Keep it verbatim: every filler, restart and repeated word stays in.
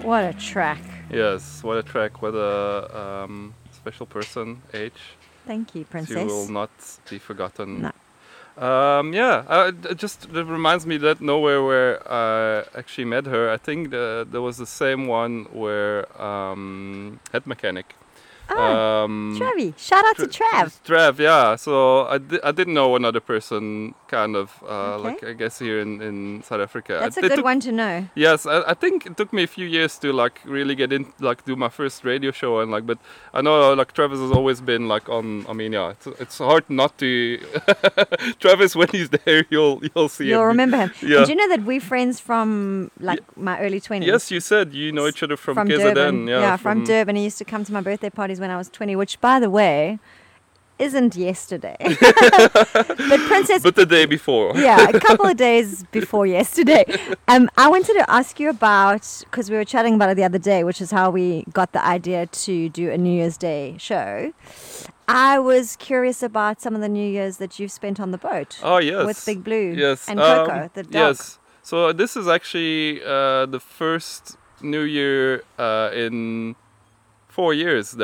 What a track. Yes, what a track, what a um, special person, H. Thank you, Princess. She will not be forgotten. No. Um, yeah, uh, it just it reminds me that Nowhere where I actually met her, I think the, there was the same one where um, Head Mechanic. Oh, um, Travi. Shout out to Trav. Trav, yeah. So I, di- I didn't know another person, kind of, uh, Okay. like I guess here in, in South Africa. That's a It good took- one to know. Yes, I, I think it took me a few years to like really get in, like do my first radio show and like. But I know like Travis has always been like on. I mean, yeah, it's, it's hard not to. Travis, when he's there, you'll you'll see You'll him. remember him. Yeah. And do you know that we're friends from like my early twenties? Yes, you said you know each other from, from K Z N. Durban. Yeah, from, Durban. He used to come to my birthday parties when I was twenty, which, by the way, isn't yesterday. But Princess, But the day before. yeah, a couple of days before yesterday. Um, I wanted to ask you about, because we were chatting about it the other day, which is how we got the idea to do a New Year's Day show. I was curious about some of the New Year's that you've spent on the boat. Oh yes. With Big Blue. Yes. And Coco, um, the dog. Yes. So this is actually uh, the first New Year uh, in four years